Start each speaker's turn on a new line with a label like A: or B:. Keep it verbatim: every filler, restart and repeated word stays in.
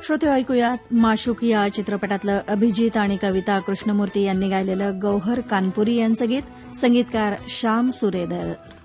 A: श्रोते ऐकूयात माशुक या चित्रपटातलं अभिजित आणि कविता कृष्णमूर्ती यांनी गायलेलं गौहर कानपुरी यांचं गीत, संगीतकार श्याम सुरेदर.